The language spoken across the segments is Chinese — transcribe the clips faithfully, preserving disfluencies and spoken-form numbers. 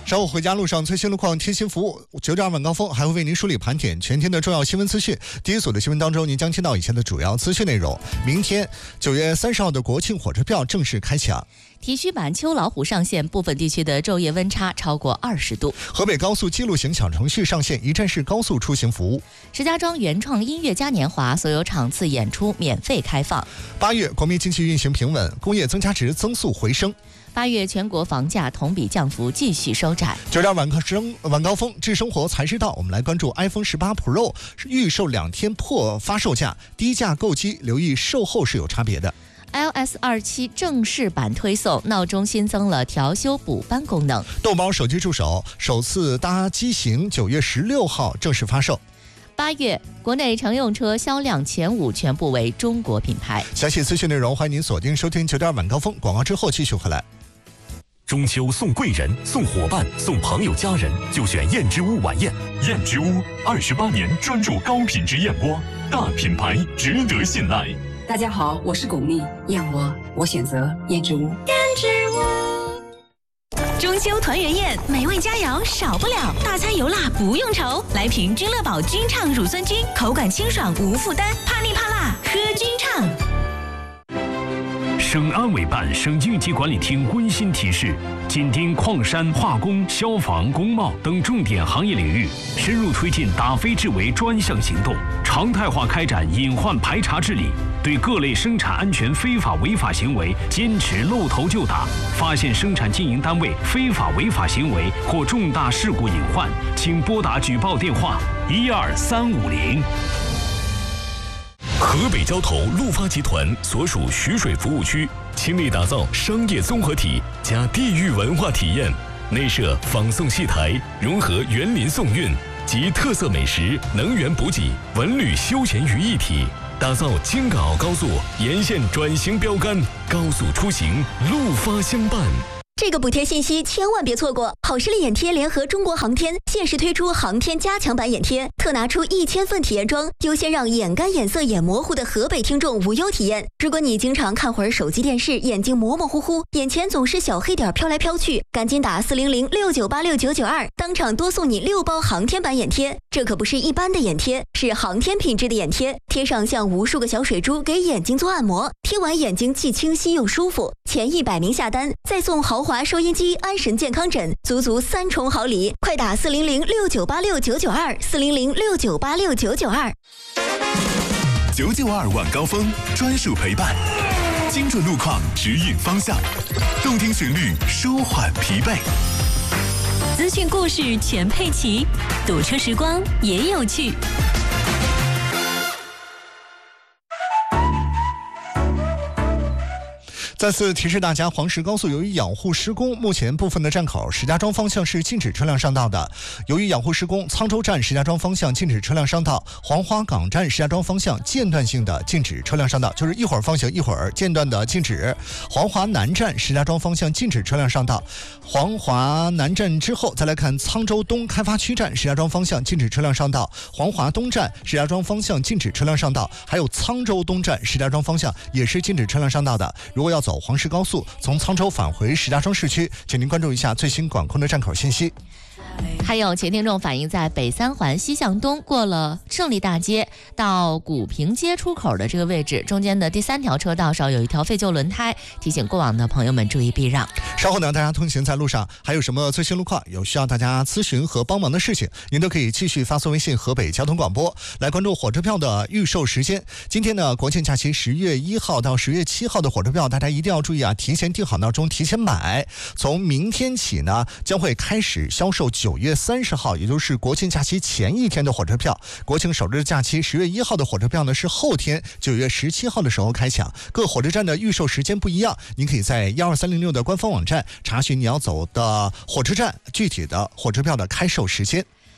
稍后回家路上最新路况贴心服务，九点二晚高峰还会为您梳理盘点全天的重要新闻资讯。第一组的新闻当中，您将听到以下的主要资讯内容：明天九月三十号的国庆火车票正式开抢。 提须版秋老虎上线，部分地区的昼夜温差超过二十度。 河北高速记录型小程序上线一站式高速出行服务。 石家庄原创音乐嘉年华所有场次演出免费开放。 八月国民经济运行平稳，工业增加值增速回升。 八月全国房价同比降幅继续收窄。 九点晚高升晚高峰智生活才知道，我们来关注 iPhone 十八 Pro 预售两天破发售价，低价购机留意售后是有差别的。 i O S 二十七 正式版推送，闹钟新增了调休补班功能。 豆包手机助手首次搭机型九月十六号正式发售。 八月国内乘用车销量前五全部为中国品牌。 详细资讯内容欢迎您锁定收听九点晚高峰，广告之后继续回来。 中秋送贵人、送伙伴、送朋友家人，就选燕之屋晚宴。燕之屋二十八年专注高品质燕窝，大品牌值得信赖。 大家好，我是巩俐，燕窝我选择燕之屋。 燕之屋。中秋团圆宴，美味佳肴少不了，大餐油辣不用愁。来瓶君乐宝君畅乳酸菌，口感清爽无负担，怕腻怕辣喝君畅。 省安委办省应急管理厅温馨提示：紧盯矿山、化工、消防、工贸等重点行业领域，深入推进打非治为专项行动，常态化开展隐患排查治理，对各类生产安全非法违法行为坚持露头就打。发现生产经营单位非法违法行为或重大事故隐患，请拨打举报电话一二三五零。河北交投陆发集团所属徐水服务区，倾力打造商业综合体加地域文化体验，内设仿宋戏台，融合园林宋韵及特色美食、能源补给、文旅休闲于一体，打造京港澳高速沿线转型标杆，高速出行陆发相伴。 这个补贴信息千万别错过！好视力眼贴联合中国航天限时推出航天加强版眼贴，特拿出一千份体验装，优先让眼干、眼涩、眼模糊的河北听众无忧体验。如果你经常看会儿手机电视，眼睛模模糊糊，眼前总是小黑点飘来飘去，赶紧打四零零六九八六九九二，当场多送你六包航天版眼贴。这可不是一般的眼贴，是航天品质的眼贴，贴上像无数个小水珠，给眼睛做按摩，贴完眼睛既清晰又舒服。前一百名下单，再送豪华收音机、安神健康枕，足足三重好礼！快打四零零六九八六九九二，四零零六九八六九九二。 九九二晚高峰专属陪伴，精准路况指引方向，动听旋律舒缓疲惫， 资讯故事全配齐，堵车时光也有趣。 再次提示大家，黄石高速由于养护施工，目前部分的站口石家庄方向是禁止车辆上道的。由于养护施工，沧州站石家庄方向禁止车辆上道，黄花岗站石家庄方向间断性的禁止车辆上道，就是一会儿放行一会儿间断的禁止。黄华南站石家庄方向禁止车辆上道。黄华南站之后再来看沧州东开发区站石家庄方向禁止车辆上道，黄华东站石家庄方向禁止车辆上道，还有沧州东站石家庄方向也是禁止车辆上道的。如果要走黄石高速从沧州返回石家庄市区，请您关注一下最新管控的站口信息。 还有前听众反映，在北三环西向东过了胜利大街到古平街出口的这个位置，中间的第三条车道上有一条废旧轮胎，提醒过往的朋友们注意避让。 稍后呢，大家通行在路上还有什么最新路况，有需要大家咨询和帮忙的事情，您都可以继续发送微信河北交通广播来关注火车票的预售时间。今天呢，国庆假期十月一号到十月七号的火车票，大家一定要注意啊，提前订好闹钟，提前买。从明天起呢，将会开始销售九月三十号，也就是国庆假期前一天的火车票。国庆首日假期十月一号的火车票呢，是后天九月十七号的时候开抢。各火车站的预售时间不一样，您可以在一二三零六的官方网站查询你要走的火车站具体的火车票的开售时间。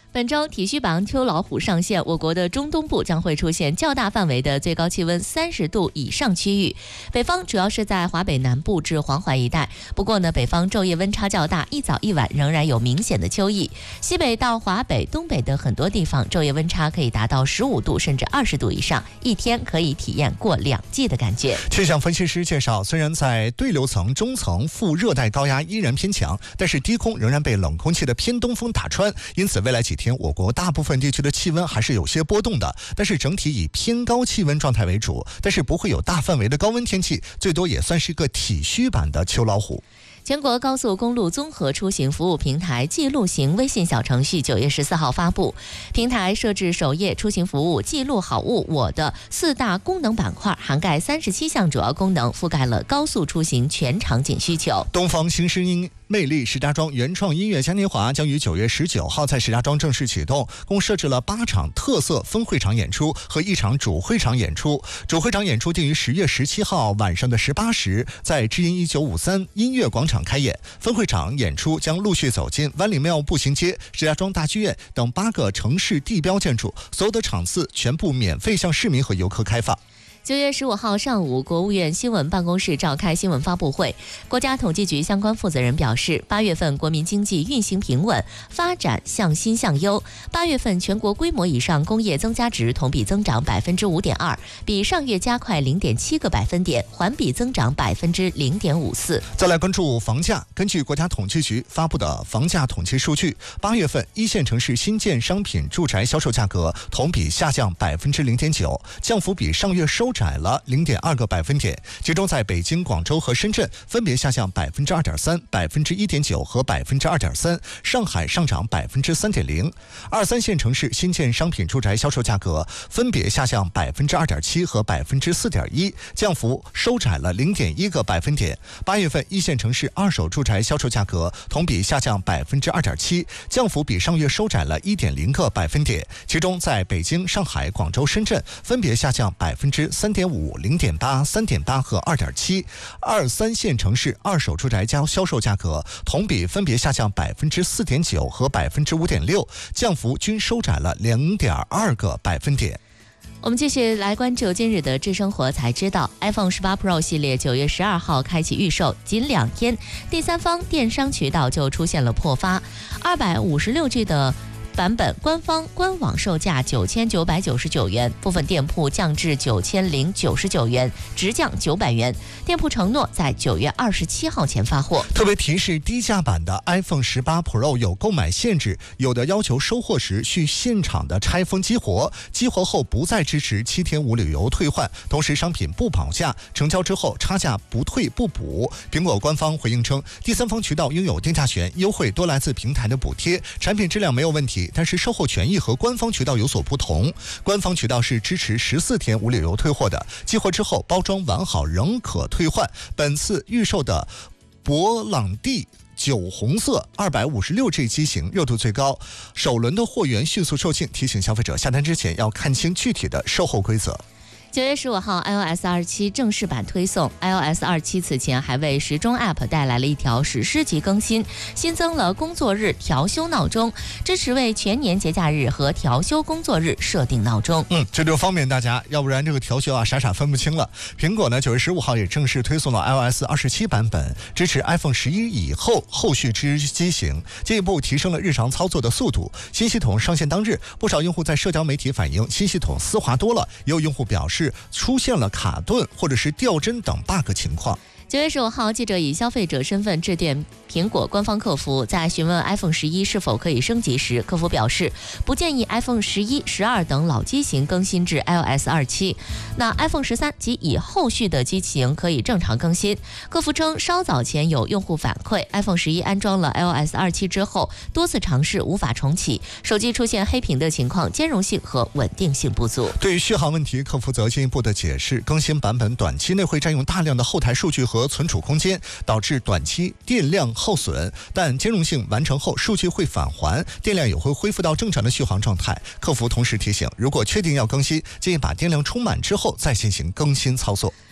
本周体育榜秋老虎上线，我国的中东部将会出现较大范围的最高气温三十度以上区域。北方主要是在华北南部至黄淮一带，不过呢，北方昼夜温差较大，一早一晚仍然有明显的秋意。西北到华北、东北的很多地方昼夜温差可以达到十五度甚至二十度以上，一天可以体验过两季的感觉。 气象分析师介绍，虽然在对流层、中层副热带高压依然偏强，但是低空仍然被冷空气的偏东风打穿，因此未来几天我国大部分地区的气温还是有些波动的，但是整体以偏高气温状态为主，但是不会有大范围的高温天气，最多也算是一个体虚版的秋老虎。 全国高速公路综合出行服务平台记录型微信小程序九月十四号发布，平台设置首页出行服务记录好物我的四大功能板块，涵盖三十七项主要功能，覆盖了高速出行全场景需求。 东方新声音魅力石家庄原创音乐嘉年华将于九月十九号在石家庄正式启动，共设置了八场特色分会场演出和一场主会场演出。主会场演出定于十月十七号晚上的十八时在知音一九五三音乐广场开演，分会场演出将陆续走进万里庙步行街、石家庄大剧院等八个城市地标建筑，所有的场次全部免费向市民和游客开放。 九月十五号上午，国务院新闻办公室召开新闻发布会，国家统计局相关负责人表示，八月份国民经济运行平稳，发展向新向优。八月份全国规模以上工业增加值同比增长百分之五点二，比上月加快零点七个百分点，环比增长百分之零点五四。 再来关注房价，根据国家统计局发布的房价统计数据，八月份一线城市新建商品住宅销售价格同比下降百分之零点九，降幅比上月收窄了零点二个百分点，其中在北京、广州和深圳分别下降百分之二点三、百分之一点九和百分之二点三，上海上涨百分之三点零。二三线城市新建商品住宅销售价格分别下降百分之二点七和百分之四点一，降幅收窄了零点一个百分点。八月份一线城市二手住宅销售价格同比下降百分之二点七，降幅比上月收窄了一点零个百分点，其中在北京、上海、广州、深圳分别下降百分之三点五、零点八、三点八和二点七。二三线城市二手住宅销销售价格同比分别下降百分之四点九和百分之五点六，降幅均收窄了零点二个百分点。 我们继续来关注今日的智生活才知道 iPhone 十八 Pro 系列九月十二号开启预售，仅两天，第三方电商渠道就出现了破发。二百五十六 G 的版本官方官网售价九千九百九十九元，部分店铺降至九千零九十九元，直降九百元。店铺承诺在九月二十七号前发货。 特别提示：低价版的 iPhone 十八 Pro 有购买限制，有的要求收货时需现场的拆封激活，激活后不再支持七天无理由退换，同时商品不保价，成交之后差价不退不补。苹果官方回应称，第三方渠道拥有定价权，优惠多来自平台的补贴，产品质量没有问题。但是售后权益和官方渠道有所不同，官方渠道是支持十四天无理由退货的，激活之后包装完好仍可退换。本次预售的博朗蒂酒红色 二百五十六 G 机型热度最高，首轮的货源迅速售罄，提醒消费者下单之前要看清具体的售后规则。 九月十五号 iOS 二十七正式版推送。 iOS 二十七此前还为时钟 App 带来了一条史诗级更新，新增了工作日调休闹钟，支持为全年节假日和调休工作日设定闹钟。 嗯，这就方便大家，要不然这个调休啊傻傻分不清了。苹果呢九月十五号也正式推送了 iOS 二十七版本，支持 iPhone 十一以后后续之机型，进一步提升了日常操作的速度。新系统上线当日，不少用户在社交媒体反映新系统丝滑多了，也有用户表示出现了卡顿或者是掉帧等 bug 情况。 九月十五号，记者以消费者身份致电苹果官方客服，在询问 iPhone 十一是否可以升级时，客服表示不建议 iPhone 十一、十二等老机型更新至 iOS 二十七。那 iPhone 十三及以后续的机型可以正常更新。客服称，稍早前有用户反馈 ，iPhone 十一安装了 iOS 二十七之后，多次尝试无法重启，手机出现黑屏的情况，兼容性和稳定性不足。 对于续航问题，客服则进一步的解释，更新版本短期内会占用大量的后台数据和存储空间，导致短期电量耗损，但兼容性完成后数据会返还，电量也会恢复到正常的续航状态。客服同时提醒，如果确定要更新，建议把电量充满之后再进行更新操作。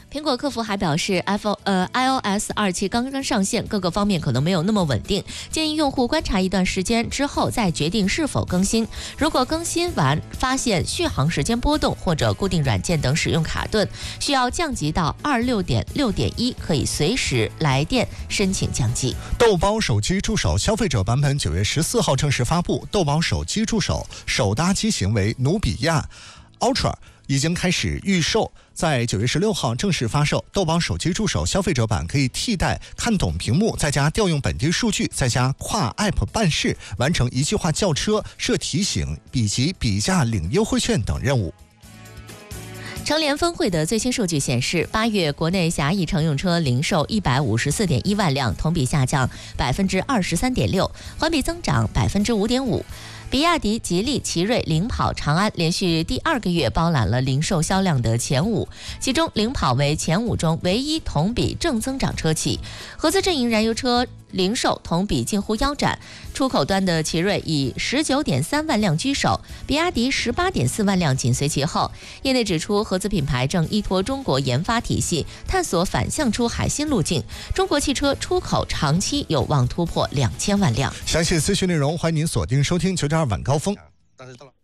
苹果客服还表示 ，iPhone 呃 iOS 二期刚刚上线，各个方面可能没有那么稳定，建议用户观察一段时间之后再决定是否更新。如果更新完发现续航时间波动或者固定软件等使用卡顿，需要降级到二六点六点一，可以随时来电申请降级。 豆包手机助手消费者版本九月十四号正式发布，豆包手机助手首搭机型为努比亚 Ultra。已经开始预售，在九月十六号正式发售。豆包手机助手消费者版可以替代看懂屏幕，再加调用本地数据，再加跨 App 办事，完成一句话叫车、设提醒以及比价领优惠券等任务。 乘联分会的最新数据显示，八月国内狭义乘用车零售一百五十四点一万辆，同比下降百分之二十三点六，环比增长百分之五点五。比亚迪、吉利、奇瑞、领跑、长安连续第二个月包揽了零售销量的前五，其中领跑为前五中唯一同比正增长车企。合资阵营燃油车零售同比近乎腰斩，出口端的奇瑞以 十九点三万辆居首，比亚迪 十八点四万辆紧随其后。业内指出，合资品牌正依托中国研发体系，探索反向出海新路径，中国汽车出口长期有望突破两千万辆。 详细资讯内容，欢迎您锁定收听九点二晚高峰。但是到了